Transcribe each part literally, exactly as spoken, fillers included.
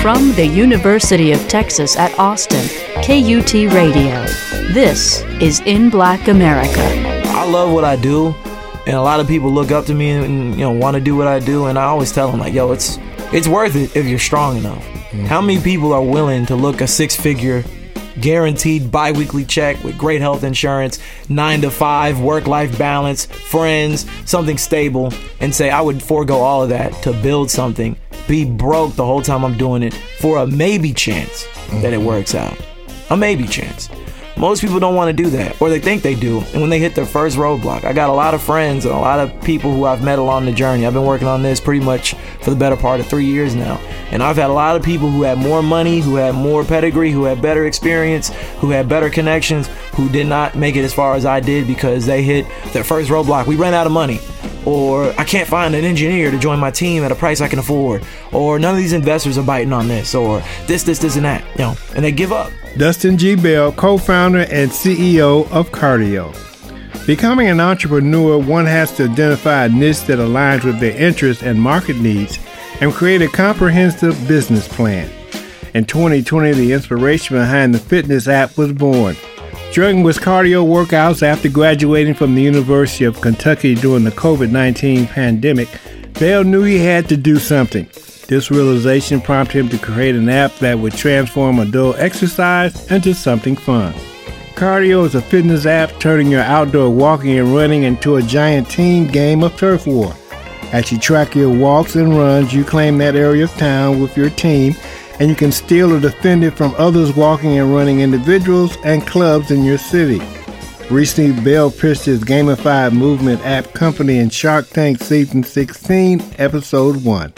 From the University of Texas at Austin, K U T Radio. This is In Black America. I love what I do, and a lot of people look up to me and, you know, want to do what I do, and I always tell them, like, yo, it's it's worth it if you're strong enough. Mm-hmm. How many people are willing to look a six-figure guaranteed bi-weekly check with great health insurance, nine to five, work-life balance, friends, something stable, and say I would forego all of that to build something, be broke the whole time I'm doing it for a maybe chance mm-hmm. that it works out. A maybe chance. Most people don't want to do that, or they think they do, and when they hit their first roadblock, I got a lot of friends and a lot of people who I've met along the journey. I've been working on this pretty much for the better part of three years now, and I've had a lot of people who had more money, who had more pedigree, who had better experience, who had better connections, who did not make it as far as I did because they hit their first roadblock. We ran out of money, or I can't find an engineer to join my team at a price I can afford, or none of these investors are biting on this, or this, this, this, and that, you know, and they give up. Dustin G. Bell, co-founder and C E O of Cardio. Becoming an entrepreneur, one has to identify a niche that aligns with their interests and market needs and create a comprehensive business plan. In twenty twenty, the inspiration behind the fitness app was born. Struggling with cardio workouts after graduating from the University of Kentucky during the covid nineteen pandemic, Bell knew he had to do something. This realization prompted him to create an app that would transform adult exercise into something fun. Cardio is a fitness app turning your outdoor walking and running into a giant team game of turf war. As you track your walks and runs, you claim that area of town with your team, and you can steal or defend it from others walking and running individuals and clubs in your city. Recently, Bell pitched his gamified movement app company in Shark Tank Season sixteen, Episode one.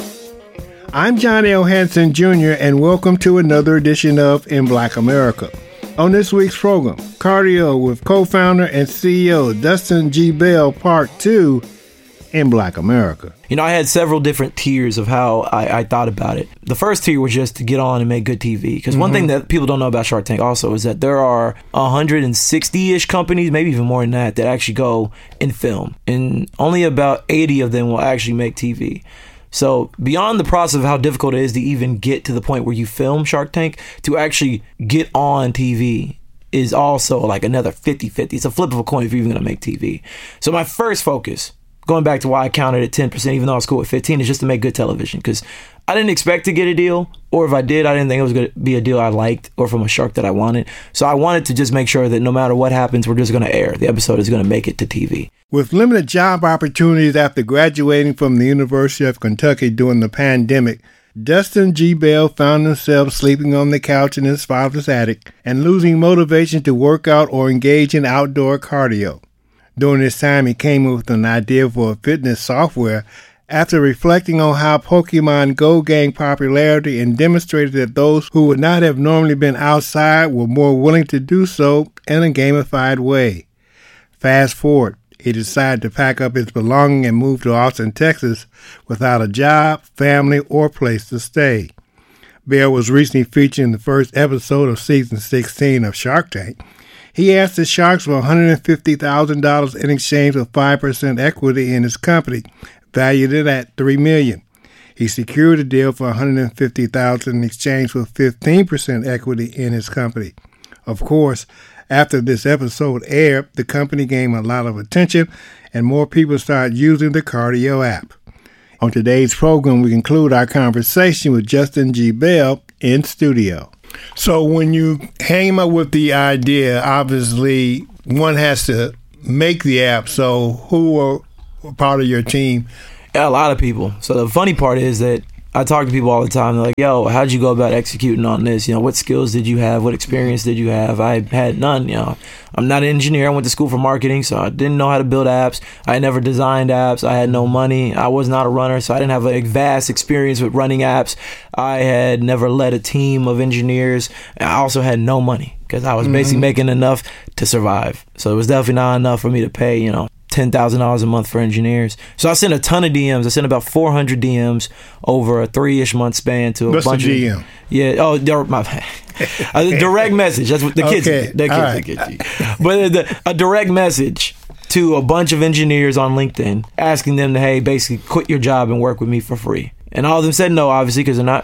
I'm John L. Hanson, Junior, and welcome to another edition of In Black America. On this week's program, Cardio with co-founder and C E O Dustin G. Bell, Part two, In Black America. You know, I had several different tiers of how I, I thought about it. The first tier was just to get on and make good T V. Because mm-hmm. one thing that people don't know about Shark Tank also is that there are one hundred sixty-ish companies, maybe even more than that, that actually go and film. And only about eighty of them will actually make T V. So beyond the process of how difficult it is to even get to the point where you film Shark Tank, to actually get on T V is also like another fifty-fifty. It's a flip of a coin if you're even going to make T V. So my first focus, going back to why I counted at ten percent, even though I was cool at fifteen, is just to make good television. Because I didn't expect to get a deal, or if I did, I didn't think it was going to be a deal I liked or from a shark that I wanted. So I wanted to just make sure that no matter what happens, we're just going to air. The episode is going to make it to T V. With limited job opportunities after graduating from the University of Kentucky during the pandemic, Dustin G. Bell found himself sleeping on the couch in his father's attic and losing motivation to work out or engage in outdoor cardio. During this time, he came up with an idea for a fitness software after reflecting on how Pokemon Go gained popularity and demonstrated that those who would not have normally been outside were more willing to do so in a gamified way. Fast forward, he decided to pack up his belongings and move to Austin, Texas, without a job, family, or place to stay. Bell was recently featured in the first episode of Season sixteen of Shark Tank. He asked the Sharks for one hundred fifty thousand dollars in exchange for five percent equity in his company, valued it at three million dollars. He secured a deal for one hundred fifty thousand dollars in exchange for fifteen percent equity in his company. Of course, after this episode aired, the company gained a lot of attention and more people started using the Cardio app. On today's program, we conclude our conversation with Dustin G. Bell in studio. So when you came up with the idea, obviously one has to make the app. So who were part of your team? Yeah, a lot of people. So the funny part is that I talk to people all the time. They're like, yo, how'd you go about executing on this? You know, what skills did you have? What experience did you have? I had none. You know, I'm not an engineer. I went to school for marketing, so I didn't know how to build apps. I never designed apps. I had no money. I was not a runner, so I didn't have a vast experience with running apps. I had never led a team of engineers. I also had no money because I was mm-hmm. basically making enough to survive. So it was definitely not enough for me to pay, you know, ten thousand dollars a month for engineers. So I sent a ton of D Ms. I sent about four hundred D Ms over a three-ish month span to a What's bunch a D M? of... Yeah, oh, my, a direct message. That's what the kids okay. get. The kids right. get you. But the, a direct message to a bunch of engineers on LinkedIn asking them to, hey, basically quit your job and work with me for free. And all of them said no, obviously, because they're not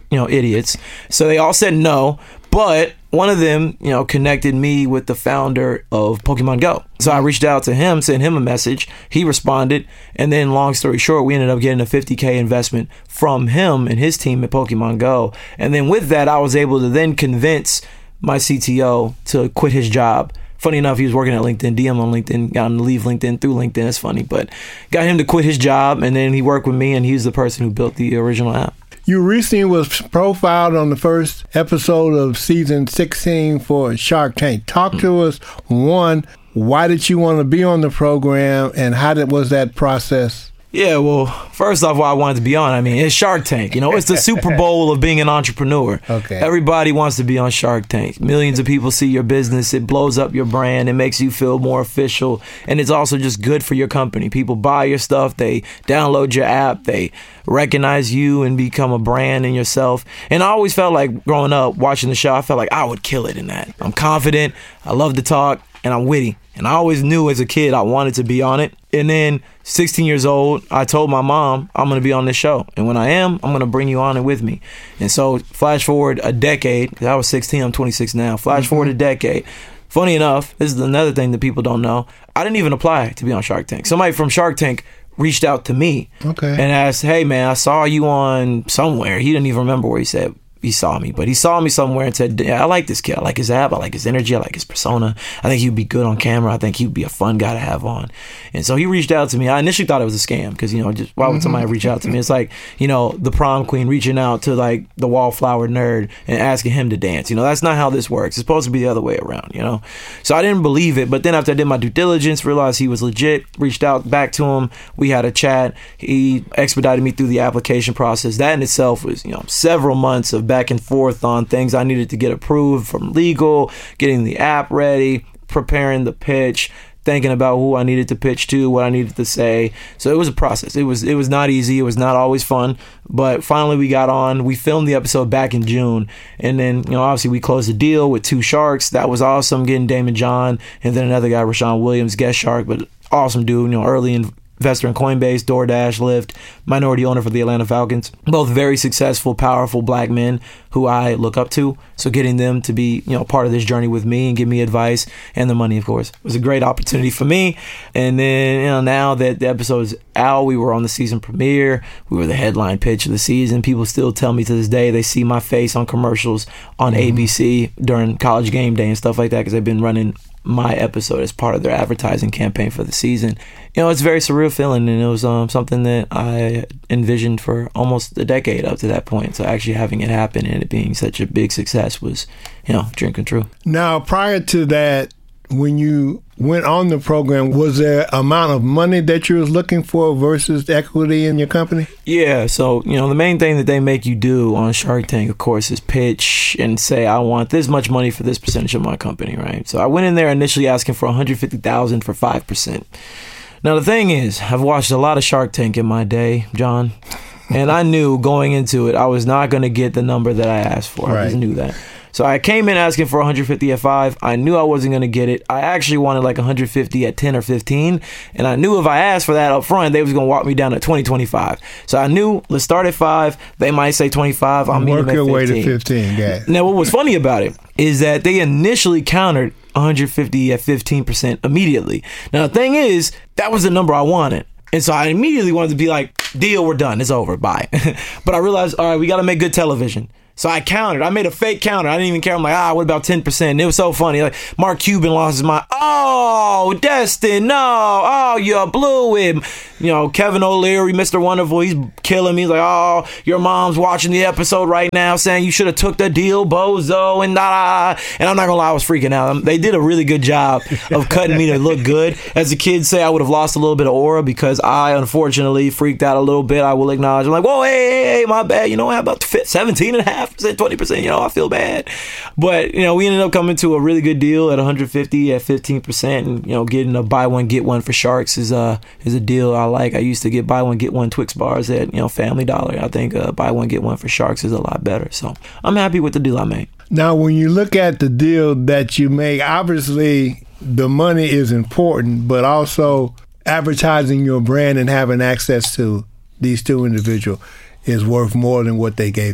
you know, idiots. So they all said no, but one of them, you know, connected me with the founder of Pokemon Go. So I reached out to him, sent him a message. He responded. And then long story short, we ended up getting a fifty K investment from him and his team at Pokemon Go. And then with that, I was able to then convince my C T O to quit his job. Funny enough, he was working at LinkedIn, D M on LinkedIn, got him to leave LinkedIn through LinkedIn. It's funny, but got him to quit his job. And then he worked with me, and he's the person who built the original app. You recently was profiled on the first episode of season sixteen for Shark Tank. Talk mm. to us, one, why did you want to be on the program, and how did, was that process? Yeah, well, first off, why I wanted to be on, I mean, it's Shark Tank. You know, it's the Super Bowl of being an entrepreneur. Okay. Everybody wants to be on Shark Tank. Millions of people see your business. It blows up your brand. It makes you feel more official. And it's also just good for your company. People buy your stuff. They download your app. They recognize you and become a brand in yourself. And I always felt like growing up, watching the show, I felt like I would kill it in that. I'm confident. I love to talk. And I'm witty. And I always knew as a kid I wanted to be on it. And then sixteen years old, I told my mom, I'm going to be on this show. And when I am, I'm going to bring you on it with me. And so flash forward a decade. I was sixteen, I'm twenty-six now. Flash mm-hmm. forward a decade. Funny enough, this is another thing that people don't know. I didn't even apply to be on Shark Tank. Somebody from Shark Tank reached out to me okay. and asked, hey, man, I saw you on somewhere. He didn't even remember where he said. He saw me, but he saw me somewhere and said, yeah, I like this kid. I like his app. I like his energy. I like his persona. I think he'd be good on camera. I think he'd be a fun guy to have on. And so he reached out to me. I initially thought it was a scam because, you know, just why would mm-hmm. somebody reach out to me? It's like, you know, the prom queen reaching out to like the wallflower nerd and asking him to dance. You know, that's not how this works. It's supposed to be the other way around, you know? So I didn't believe it. But then after I did my due diligence, realized he was legit, reached out back to him. We had a chat. He expedited me through the application process. That in itself was, you know, several months of back and forth on things I needed to get approved from legal, getting the app ready, preparing the pitch, thinking about who I needed to pitch to, what I needed to say. So it was a process. It was it was not easy. It was not always fun. But finally we got on. We filmed the episode back in June. And then, you know, obviously we closed the deal with two sharks. That was awesome, getting Damon John and then another guy, Rashawn Williams, guest shark, but awesome dude, you know, early in investor in Coinbase, DoorDash, Lyft, minority owner for the Atlanta Falcons. Both very successful, powerful black men who I look up to. So getting them to be, you know, part of this journey with me and give me advice and the money, of course, was a great opportunity for me. And then, you know, now that the episode is out, we were on the season premiere. We were the headline pitch of the season. People still tell me to this day they see my face on commercials on mm-hmm. A B C during College Game Day and stuff like that because they've been running my episode as part of their advertising campaign for the season. You know, it's a very surreal feeling, and it was um, something that I envisioned for almost a decade up to that point. So actually having it happen and it being such a big success was, you know, dream come true. Now, prior to that, when you went on the program, was there amount of money that you was looking for versus equity in your company? Yeah, so, you know, the main thing that they make you do on Shark Tank, of course, is pitch and say, I want this much money for this percentage of my company, right? So I went in there initially asking for one hundred fifty thousand dollars for five percent. Now, the thing is, I've watched a lot of Shark Tank in my day, John, and I knew going into it, I was not going to get the number that I asked for. Right. I just knew that. So I came in asking for one hundred fifty at five. I knew I wasn't going to get it. I actually wanted like one hundred fifty at ten or fifteen. And I knew if I asked for that up front, they was going to walk me down at twenty, twenty-five. So I knew, let's start at five. They might say twenty-five. I'll meet them at fifteen. Work your way to fifteen, guys. Now, what was funny about it is that they initially countered one hundred fifty at fifteen percent immediately. Now, the thing is, that was the number I wanted. And so I immediately wanted to be like, deal, we're done. It's over. Bye. But I realized, all right, we got to make good television. So I counted. I made a fake counter. I didn't even care. I'm like, ah, what about ten percent? And it was so funny. Like, Mark Cuban lost his mind. Oh, Destin, no. Oh, you blew him. You know, Kevin O'Leary, Mister Wonderful, he's killing me. He's like, oh, your mom's watching the episode right now saying you should have took the deal, bozo, and da da. And I'm not going to lie, I was freaking out. They did a really good job of cutting me to look good. As the kids say, I would have lost a little bit of aura because I, unfortunately, freaked out a little bit. I will acknowledge. I'm like, whoa, hey, hey, hey, my bad. You know, how about seventeen and a half percent, twenty percent? You know, I feel bad. But, you know, we ended up coming to a really good deal at one hundred fifty at fifteen percent. And, you know, getting a buy one, get one for Sharks is a, is a deal I like. I used to get buy one, get one Twix bars at, you know, Family Dollar. I think uh, buy one, get one for Sharks is a lot better. So I'm happy with the deal I made. Now, when you look at the deal that you make, obviously the money is important, but also advertising your brand and having access to these two individuals is worth more than what they gave you.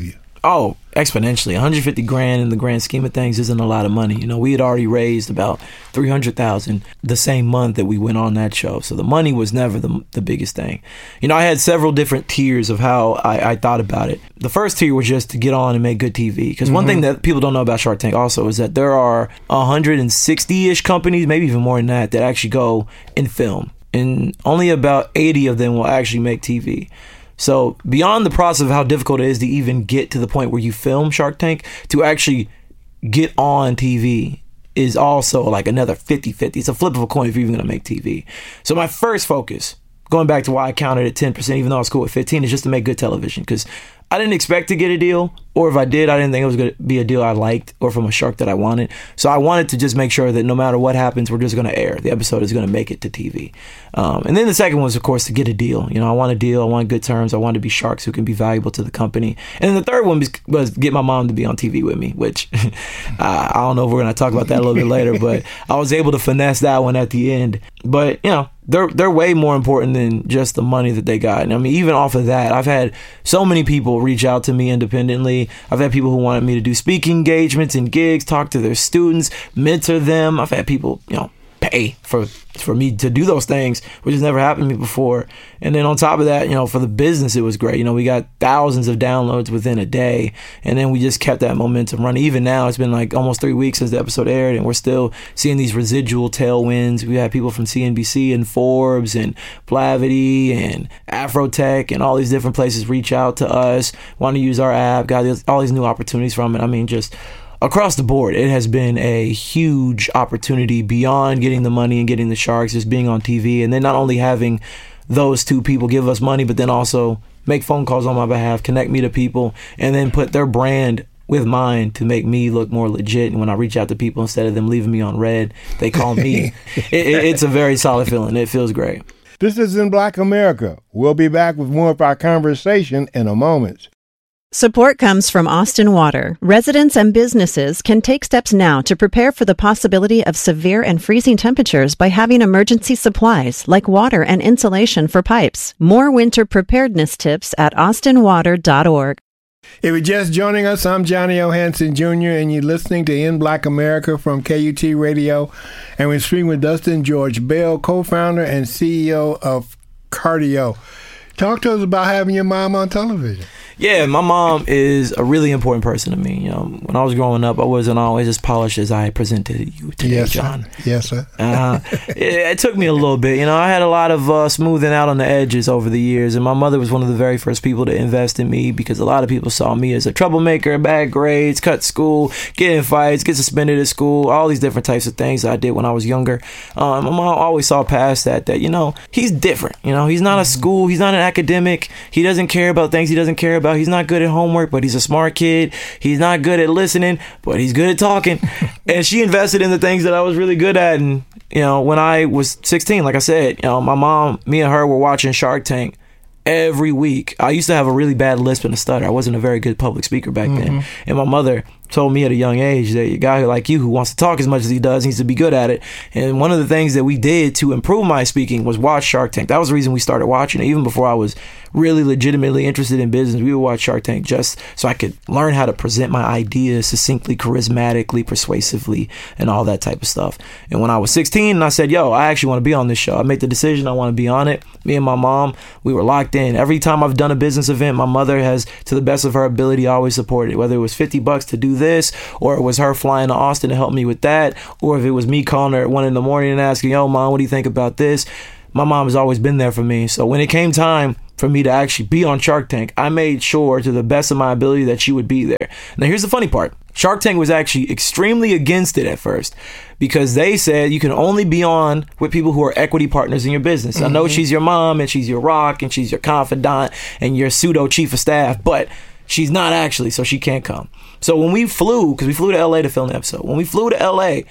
Oh, exponentially. one hundred fifty grand in the grand scheme of things isn't a lot of money. You know, we had already raised about three hundred thousand the same month that we went on that show. So the money was never the the biggest thing. You know, I had several different tiers of how I, I thought about it. The first tier was just to get on and make good T V. Because mm-hmm. one thing that people don't know about Shark Tank also is that there are one hundred sixty-ish companies, maybe even more than that, that actually go and film. And only about eighty of them will actually make T V. So beyond the process of how difficult it is to even get to the point where you film Shark Tank, to actually get on T V is also like another fifty-fifty. It's a flip of a coin if you're even going to make T V. So my first focus, going back to why I counted at ten percent, even though I was cool at fifteen, is just to make good television. Because I didn't expect to get a deal, or if I did, I didn't think it was going to be a deal I liked or from a shark that I wanted. So I wanted to just make sure that no matter what happens, we're just going to air. The episode is going to make it to T V. Um, and then the second one was, of course, to get a deal. You know, I want a deal. I want good terms. I want to be sharks who can be valuable to the company. And then the third one was, was get my mom to be on T V with me, which uh, I don't know if we're going to talk about that a little bit later, but I was able to finesse that one at the end. But, you know, they're they're way more important than just the money that they got. And I mean, even off of that, I've had so many people reach out to me independently. I've had people who wanted me to do speaking engagements and gigs, talk to their students, mentor them. I've had people, you know, pay for for me to do those things, which has never happened to me before. And then on top of that, you know, for the business, it was great. You know, we got thousands of downloads within a day, and then we just kept that momentum running. Even now, it's been like almost three weeks since the episode aired, and we're still seeing these residual tailwinds. We had people from C N B C and Forbes and Plavity and Afrotech and all these different places reach out to us, want to use our app, got all these new opportunities from it. I mean, just across the board, it has been a huge opportunity beyond getting the money and getting the sharks, just being on T V, and then not only having those two people give us money, but then also make phone calls on my behalf, connect me to people, and then put their brand with mine to make me look more legit. And when I reach out to people, instead of them leaving me on red, they call me. it, it, it's a very solid feeling. It feels great. This is In Black America. We'll be back with more of our conversation in a moment. Support comes from Austin Water. Residents and businesses can take steps now to prepare for the possibility of severe and freezing temperatures by having emergency supplies like water and insulation for pipes. More winter preparedness tips at austin water dot org. If you're just joining us, I'm Johnny O. Hanson Junior, and you're listening to In Black America from K U T Radio. And we're speaking with Dustin George Bell, co-founder and C E O of Cardio. Talk to us about having your mom on television. Yeah, my mom is a really important person to me. You know, when I was growing up, I wasn't always as polished as I presented you today, yes, John. Sir. Yes, sir. uh, it, it took me a little bit. You know, I had a lot of uh, smoothing out on the edges over the years, and my mother was one of the very first people to invest in me because a lot of people saw me as a troublemaker, bad grades, cut school, get in fights, get suspended at school, all these different types of things that I did when I was younger. Um, my mom always saw past that, that, you know, he's different. You know, he's not a school, he's not an academic, he doesn't care about things he doesn't care about. He's not good at homework, but he's a smart kid. He's not good at listening, but he's good at talking. And she invested in the things that I was really good at. And, you know, when I was sixteen, like I said, you know, my mom, me and her were watching Shark Tank every week. I used to have a really bad lisp and a stutter. I wasn't a very good public speaker back mm-hmm. then. And my mother told me at a young age that a guy like you who wants to talk as much as he does needs to be good at it. And one of the things that we did to improve my speaking was watch Shark Tank. That was the reason we started watching it. Even before I was really legitimately interested in business, we would watch Shark Tank just so I could learn how to present my ideas succinctly, charismatically, persuasively, and all that type of stuff. And when I was sixteen, I said, yo, I actually want to be on this show. I made the decision I want to be on it. Me and my mom, we were locked in. Every time I've done a business event, my mother has, to the best of her ability, always supported it. Whether it was fifty bucks to do this, or it was her flying to Austin to help me with that, or if it was me calling her at one in the morning and asking, yo, mom, what do you think about this? My mom has always been there for me. So when it came time for me to actually be on Shark Tank, I made sure to the best of my ability that she would be there. Now, here's the funny part. Shark Tank was actually extremely against it at first because they said you can only be on with people who are equity partners in your business. Mm-hmm. I know she's your mom and she's your rock and she's your confidant and your pseudo chief of staff, but she's not actually, so she can't come. So when we flew, because we flew to L A to film the episode, when we flew to L A,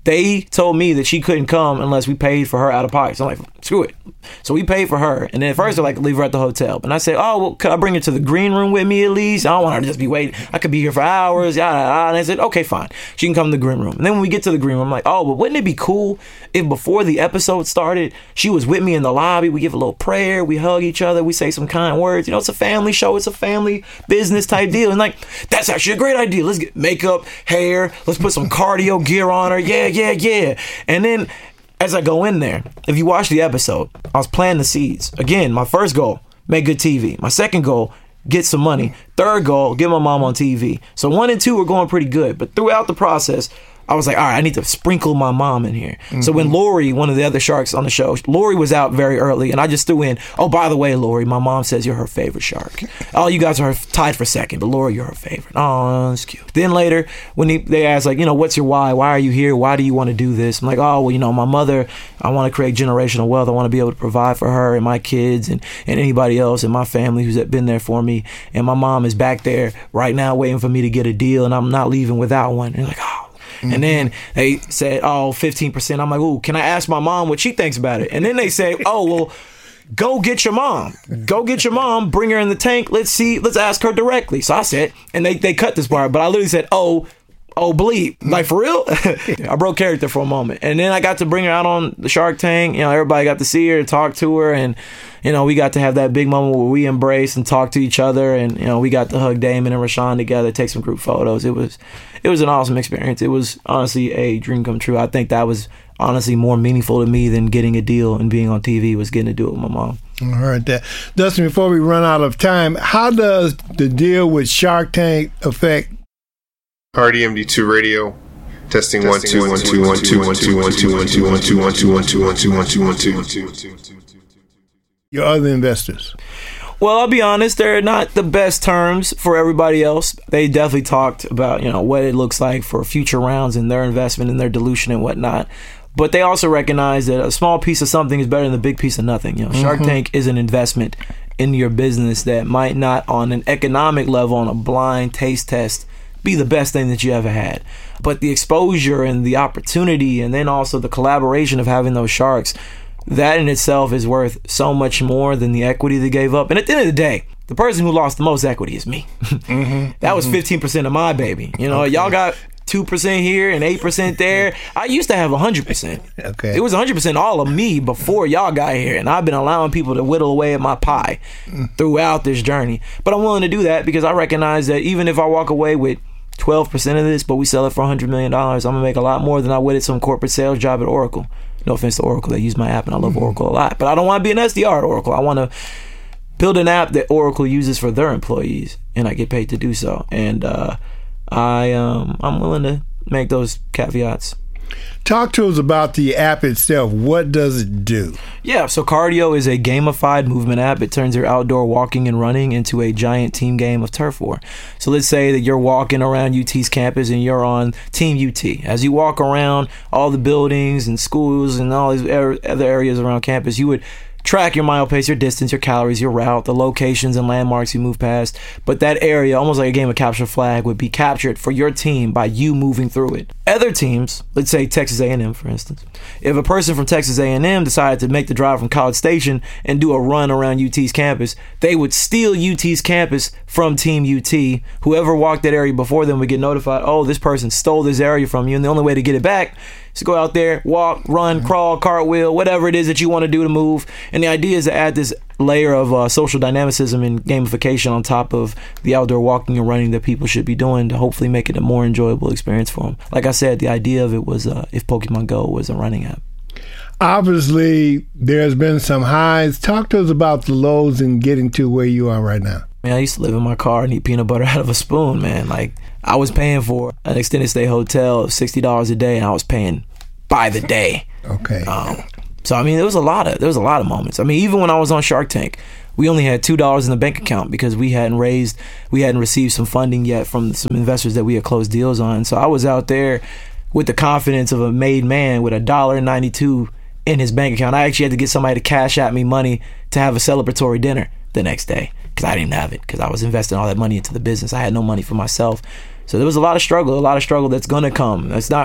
they told me that she couldn't come unless we paid for her out of pocket. So I'm like, screw it. So we paid for her. And then at first they're like, leave her at the hotel. But I said, oh, well, could I bring her to the green room with me at least? I don't want her to just be waiting. I could be here for hours. Yada, yada. And I said, okay, fine. She can come to the green room. And then when we get to the green room, I'm like, oh, but wouldn't it be cool if before the episode started, she was with me in the lobby? We give a little prayer. We hug each other. We say some kind words. You know, it's a family show. It's a family business type deal. And like, that's actually a great idea. Let's get makeup, hair. Let's put some cardio gear on her. Yeah, yeah, yeah. And then as I go in there, if you watch the episode, I was planting the seeds. Again, my first goal, make good T V. My second goal, get some money. Third goal, get my mom on T V. So one and two were going pretty good. But throughout the process, I was like, all right, I need to sprinkle my mom in here. Mm-hmm. So when Lori, one of the other sharks on the show, Lori was out very early, and I just threw in, oh, by the way, Lori, my mom says you're her favorite shark. Oh, you guys are tied for second, but Lori, you're her favorite. Oh, that's cute. Then later, when he, they asked, like, you know, what's your why? Why are you here? Why do you want to do this? I'm like, oh, well, you know, my mother, I want to create generational wealth. I want to be able to provide for her and my kids and, and anybody else in my family who's been there for me. And my mom is back there right now waiting for me to get a deal, and I'm not leaving without one. And they're like, oh. Mm-hmm. And then they said, oh, fifteen percent. I'm like, ooh, can I ask my mom what she thinks about it? And then they say, oh, well, go get your mom. Go get your mom. Bring her in the tank. Let's see. Let's ask her directly. So I said, and they, they cut this part, but I literally said, oh, oh, bleep. Like, for real? I broke character for a moment. And then I got to bring her out on the Shark Tank. You know, everybody got to see her and talk to her. And, you know, we got to have that big moment where we embrace and talk to each other. And, you know, we got to hug Damon and Rashawn together, take some group photos. It was, it was an awesome experience. It was honestly a dream come true. I think that was honestly more meaningful to me than getting a deal and being on T V was getting to do it with my mom. I heard that. Dustin, before we run out of time, how does the deal with Shark Tank affect R D M D two radio? Testing one two one two one two one two one two one two one two one two one two one two one two one two one two. your other investors? Well, I'll be honest, they're not the best terms for everybody else. They definitely talked about, you know, what it looks like for future rounds and their investment and their dilution and whatnot. But they also recognize that a small piece of something is better than a big piece of nothing. You know, Shark mm-hmm. Tank is an investment in your business that might not, on an economic level, on a blind taste test, be the best thing that you ever had. But the exposure and the opportunity, and then also the collaboration of having those sharks, that in itself is worth so much more than the equity they gave up. And at the end of the day, the person who lost the most equity is me. mm-hmm. That was fifteen percent of my baby. You know, okay. Y'all got two percent here and eight percent there. I used to have one hundred percent. Okay. It was one hundred percent all of me before y'all got here. And I've been allowing people to whittle away at my pie throughout this journey. But I'm willing to do that because I recognize that even if I walk away with twelve percent of this, but we sell it for one hundred million dollars, I'm going to make a lot more than I would at some corporate sales job at Oracle. No offense to Oracle. They use my app and I love mm-hmm. Oracle a lot. But I don't want to be an S D R at Oracle. I want to build an app that Oracle uses for their employees, and I get paid to do so. And uh, I, um, I'm willing to make those caveats. Talk to us about the app itself. What does it do? Yeah, so Cardio is a gamified movement app. It turns your outdoor walking and running into a giant team game of turf war. So let's say that you're walking around U T's campus and you're on Team U T. As you walk around all the buildings and schools and all these other areas around campus, you would track your mile pace, your distance, your calories, your route, the locations and landmarks you move past. But that area, almost like a game of capture flag, would be captured for your team by you moving through it. Other teams, let's say Texas A and M, for instance, if a person from Texas A and M decided to make the drive from College Station and do a run around U T's campus, they would steal U T's campus from Team U T. Whoever walked that area before them would get notified, oh, this person stole this area from you, and the only way to get it back is to go out there, walk, run, crawl, cartwheel, whatever it is that you want to do to move. And the idea is to add this layer of uh, social dynamicism and gamification on top of the outdoor walking and running that people should be doing to hopefully make it a more enjoyable experience for them. Like I said, the idea of it was uh, if Pokemon Go was a running app. Obviously, there's been some highs. Talk to us about the lows and getting to where you are right now. Man, I used to live in my car and eat peanut butter out of a spoon, man. Like, I was paying for an extended stay hotel of sixty dollars a day, and I was paying by the day. Okay. Um, so, I mean, there was a lot of there was a lot of moments. I mean, even when I was on Shark Tank, we only had two dollars in the bank account because we hadn't raised, we hadn't received some funding yet from some investors that we had closed deals on. So I was out there with the confidence of a made man with a dollar ninety-two in his bank account. I actually had to get somebody to cash out me money to have a celebratory dinner the next day because I didn't have it because I was investing all that money into the business. I had no money for myself. So there was a lot of struggle, a lot of struggle that's going to come. That's not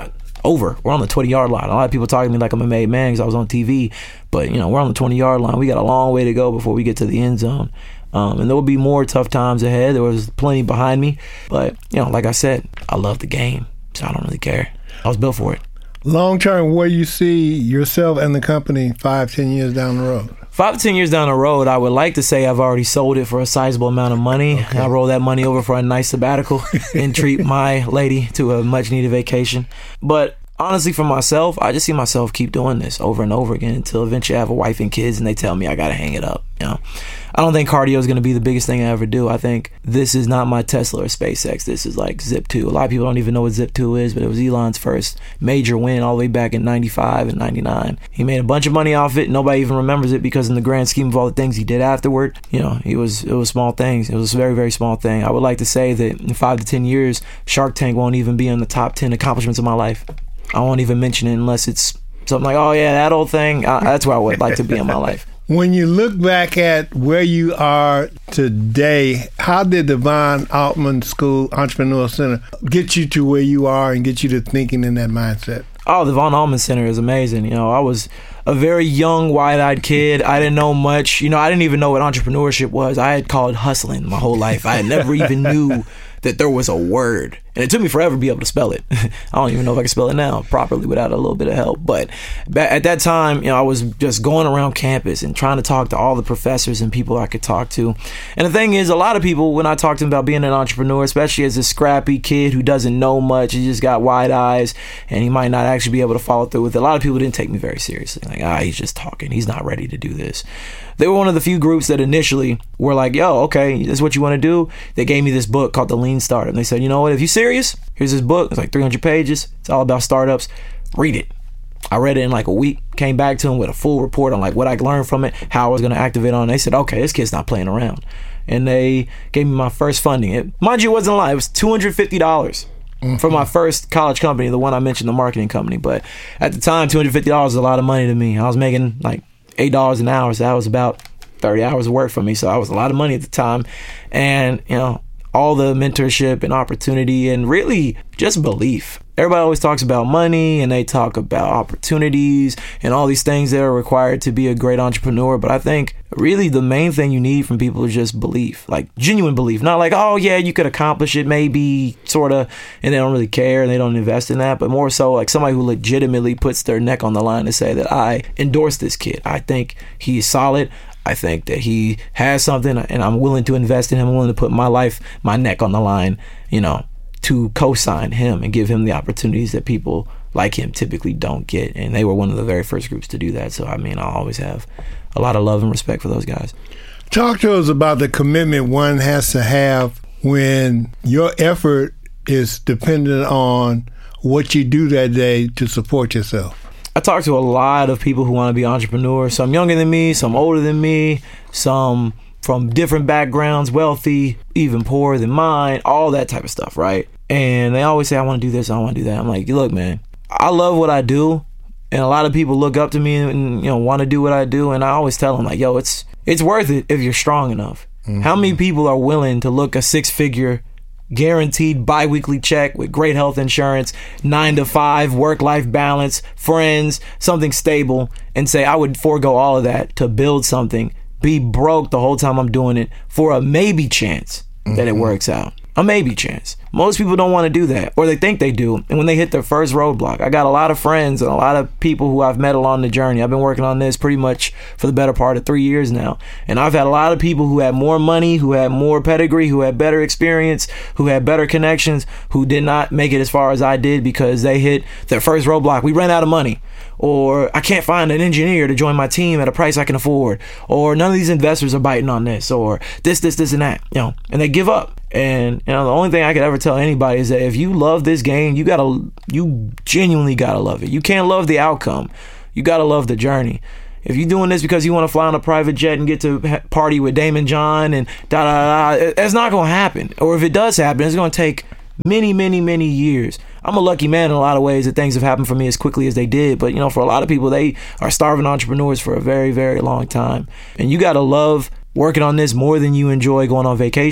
over. We're on the twenty-yard line. A lot of people talk to me like I'm a made man because I was on T V. But, you know, we're on the twenty-yard line. We got a long way to go before we get to the end zone. Um, and there will be more tough times ahead. There was plenty behind me. But, you know, like I said, I love the game, so I don't really care. I was built for it. Long term, where you see yourself and the company five, ten years down the road? Five to ten years down the road, I would like to say I've already sold it for a sizable amount of money. Okay. I roll that money over for a nice sabbatical and treat my lady to a much-needed vacation. But honestly, for myself, I just see myself keep doing this over and over again until eventually I have a wife and kids and they tell me I got to hang it up. You know, I don't think cardio is going to be the biggest thing I ever do. I think this is not my Tesla or SpaceX. This is like Zip two. A lot of people don't even know what Zip two is, but it was Elon's first major win all the way back in ninety-five and ninety-nine. He made a bunch of money off it. Nobody even remembers it because in the grand scheme of all the things he did afterward, you know, he was it was small things. It was a very, very small thing. I would like to say that in five to ten years, Shark Tank won't even be in the top ten accomplishments of my life. I won't even mention it unless it's something like, oh yeah, that old thing. Uh, that's where I would like to be in my life. When you look back at where you are today, how did the Von Altman School Entrepreneur Center get you to where you are and get you to thinking in that mindset? Oh, the Von Altman Center is amazing. You know, I was a very young, wide-eyed kid. I didn't know much. You know, I didn't even know what entrepreneurship was. I had called hustling my whole life. I never even knew that there was a word. And it took me forever to be able to spell it. I don't even know if I can spell it now properly without a little bit of help. But at that time, you know, I was just going around campus and trying to talk to all the professors and people I could talk to. And the thing is, a lot of people, when I talked to them about being an entrepreneur, especially as a scrappy kid who doesn't know much, he just got wide eyes and he might not actually be able to follow through with it. A lot of people didn't take me very seriously. Like, ah, he's just talking. He's not ready to do this. They were one of the few groups that initially were like, yo, okay, this is what you want to do. They gave me this book called The Lean Startup. And they said, you know what, if you're serious, here's this book. It's like three hundred pages. It's all about startups. Read it. I read it in like a week, came back to them with a full report on like what I learned from it, how I was going to activate on it. They said, okay, this kid's not playing around. And they gave me my first funding. It, mind you, it wasn't a lot. It was two hundred fifty dollars. Mm-hmm. For my first college company, the one I mentioned, the marketing company. But at the time, two hundred fifty dollars was a lot of money to me. I was making like eight dollars an hour, so that was about thirty hours of work for me. So that was a lot of money at the time. And, you know, all the mentorship and opportunity and really just belief. Everybody always talks about money and they talk about opportunities and all these things that are required to be a great entrepreneur. But I think really the main thing you need from people is just belief, like genuine belief. Not like, oh yeah, you could accomplish it maybe, sort of, and they don't really care and they don't invest in that. But more so like somebody who legitimately puts their neck on the line to say that I endorse this kid. I think he's solid. I think that he has something and I'm willing to invest in him. I'm willing to put my life, my neck on the line, you know, to co-sign him and give him the opportunities that people like him typically don't get. And they were one of the very first groups to do that. So, I mean, I always have a lot of love and respect for those guys. Talk to us about the commitment one has to have when your effort is dependent on what you do that day to support yourself. I talk to a lot of people who want to be entrepreneurs, some younger than me, some older than me, some from different backgrounds, wealthy, even poorer than mine, all that type of stuff, right? And they always say, I want to do this, I want to do that. I'm like, look, man, I love what I do. And a lot of people look up to me and, you know, want to do what I do. And I always tell them, like, yo, it's it's worth it if you're strong enough. Mm-hmm. How many people are willing to look a six-figure guaranteed bi-weekly check with great health insurance, nine to five, work-life balance, friends, something stable, and say I would forego all of that to build something, be broke the whole time I'm doing it for a maybe chance mm-hmm. that it works out. A maybe chance. Most people don't want to do that, or they think they do. And when they hit their first roadblock, I got a lot of friends and a lot of people who I've met along the journey. I've been working on this pretty much for the better part of three years now. And I've had a lot of people who had more money, who had more pedigree, who had better experience, who had better connections, who did not make it as far as I did because they hit their first roadblock. We ran out of money. Or I can't find an engineer to join my team at a price I can afford. Or none of these investors are biting on this. Or this, this, this, and that. You know, and they give up. And you know, the only thing I could ever tell anybody is that if you love this game, you gotta, you genuinely gotta love it. You can't love the outcome. You gotta love the journey. If you're doing this because you want to fly on a private jet and get to party with Damon John and da da da, it's not gonna happen. Or if it does happen, it's gonna take many, many, many years. I'm a lucky man in a lot of ways that things have happened for me as quickly as they did. But, you know, for a lot of people, they are starving entrepreneurs for a very, very long time. And you got to love working on this more than you enjoy going on vacation,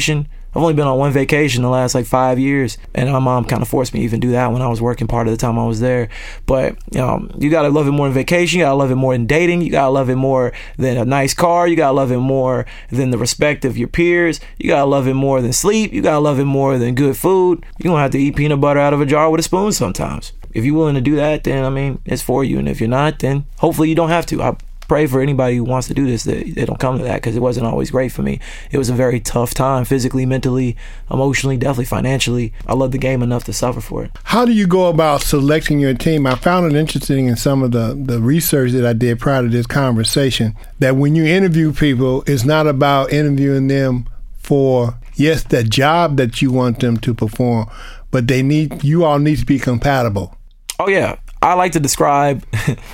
I've only been on one vacation the last like five years, and my mom kind of forced me to even do that when I was working part of the time I was there. But um, you gotta love it more than vacation. You gotta love it more than dating. You gotta love it more than a nice car. You gotta love it more than the respect of your peers. You gotta love it more than sleep. You gotta love it more than good food. You're gonna have to eat peanut butter out of a jar with a spoon sometimes. If you're willing to do that, then I mean, it's for you. And if you're not, then hopefully you don't have to. I pray for anybody who wants to do this that they don't come to that, because it wasn't always great for me. It was a very tough time, physically, mentally, emotionally, definitely financially. I love the game enough to suffer for it. How do you go about selecting your team? I found it interesting in some of the, the research that I did prior to this conversation, that when you interview people, it's not about interviewing them for, yes, the job that you want them to perform, but they need, you all need to be compatible. Oh, yeah. I like to describe...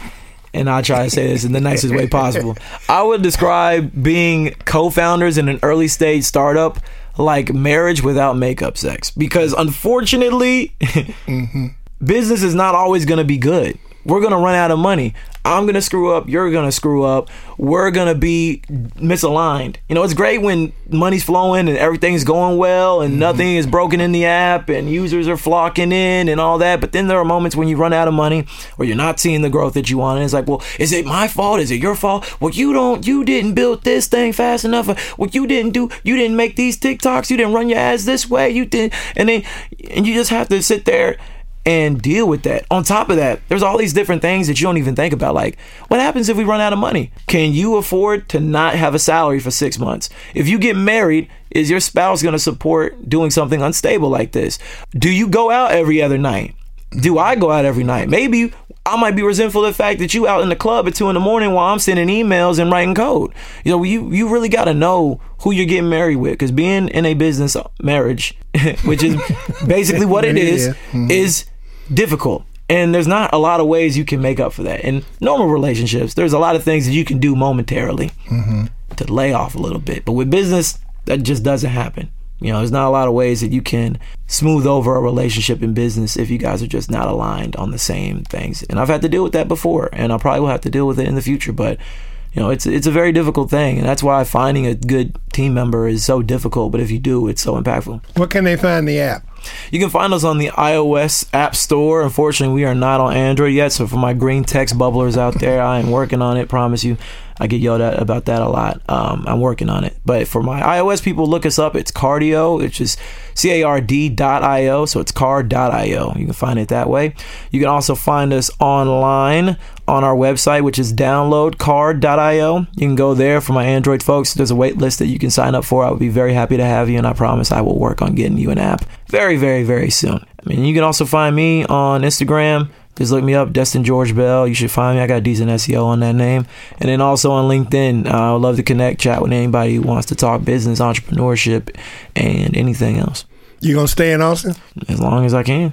and I try to say this in the nicest way possible. I would describe being co-founders in an early stage startup like marriage without makeup sex. Because unfortunately, mm-hmm. business is not always going to be good. We're going to run out of money. I'm going to screw up. You're going to screw up. We're going to be misaligned. You know, it's great when money's flowing and everything's going well and mm-hmm. nothing is broken in the app and users are flocking in and all that. But then there are moments when you run out of money or you're not seeing the growth that you want. And it's like, well, is it my fault? Is it your fault? Well, you don't, you didn't build this thing fast enough. Well, you didn't do, you didn't make these TikToks. You didn't run your ads this way. You did. And then, and you just have to sit there and deal with that. On top of that, there's all these different things that you don't even think about. Like, what happens if we run out of money? Can you afford to not have a salary for six months? If you get married, is your spouse going to support doing something unstable like this? Do you go out every other night? Do I go out every night? Maybe I might be resentful of the fact that you out in the club at two in the morning while I'm sending emails and writing code. You know, you, you really got to know who you're getting married with, because being in a business marriage, which is basically what it is, mm-hmm. is difficult. And there's not a lot of ways you can make up for that. In normal relationships, there's a lot of things that you can do momentarily mm-hmm. to lay off a little bit. But with business, that just doesn't happen. You know, there's not a lot of ways that you can smooth over a relationship in business if you guys are just not aligned on the same things. And I've had to deal with that before, and I probably will have to deal with it in the future. But, you know, it's it's a very difficult thing, and that's why finding a good team member is so difficult. But if you do, it's so impactful. What can they find in the app? You can find us on the iOS App Store. Unfortunately, we are not on Android yet. So for my green text bubblers out there, I am working on it. Promise you. I get yelled at about that a lot. Um, I'm working on it. But for my iOS people, look us up. It's Cardio, which is C A R D dot I O. So it's card dot I O. You can find it that way. You can also find us online on our website, which is download card dot I O. You can go there. For my Android folks, there's a wait list that you can sign up for. I would be very happy to have you, and I promise I will work on getting you an app very, very, very soon. I mean, you can also find me on Instagram. Just look me up, Destin George Bell. You should find me. I got decent S E O on that name. And then also on LinkedIn. Uh, I would love to connect, chat with anybody who wants to talk business, entrepreneurship, and anything else. You going to stay in Austin? As long as I can.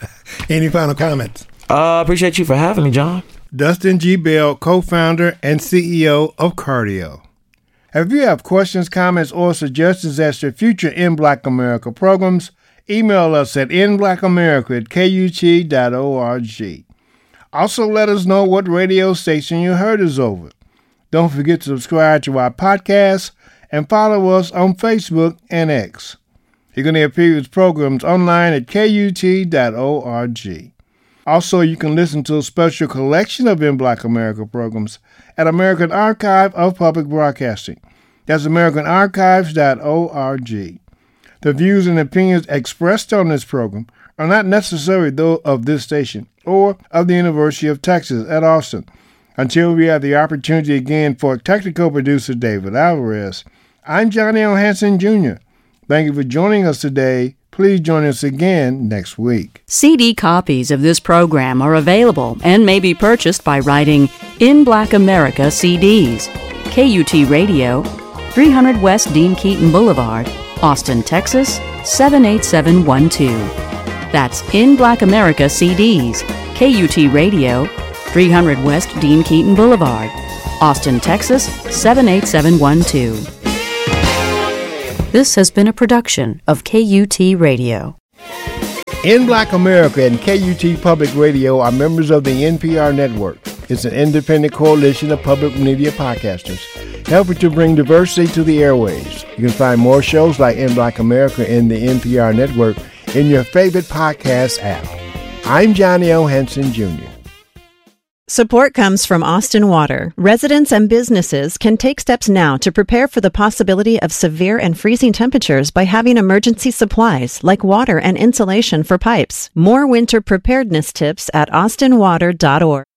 Any final comments? I uh, appreciate you for having me, John. Destin G. Bell, co-founder and C E O of Cardio. If you have questions, comments, or suggestions as to future In Black America programs, email us at in black america at k u t dot org. Also, let us know what radio station you heard us over. Don't forget to subscribe to our podcast and follow us on Facebook and X. You can hear previous programs online at k u t dot org. Also, you can listen to a special collection of In Black America programs at American Archive of Public Broadcasting. That's american archives dot org. The views and opinions expressed on this program are not necessarily those of this station or of the University of Texas at Austin. Until we have the opportunity again for technical producer David Alvarez, I'm Johnny L. Hanson, Junior Thank you for joining us today. Please join us again next week. C D copies of this program are available and may be purchased by writing In Black America C Ds, K U T Radio, three hundred West Dean Keaton Boulevard, Austin, Texas, seven eight seven one two. That's In Black America C Ds, K U T Radio, three hundred West Dean Keaton Boulevard, Austin, Texas, seven eight seven one two. This has been a production of K U T Radio. In Black America and K U T Public Radio are members of the N P R Network. It's an independent coalition of public media podcasters, helping to bring diversity to the airwaves. You can find more shows like In Black America and the N P R Network in your favorite podcast app. I'm Johnny O. Henson, Junior Support comes from Austin Water. Residents and businesses can take steps now to prepare for the possibility of severe and freezing temperatures by having emergency supplies like water and insulation for pipes. More winter preparedness tips at austin water dot org.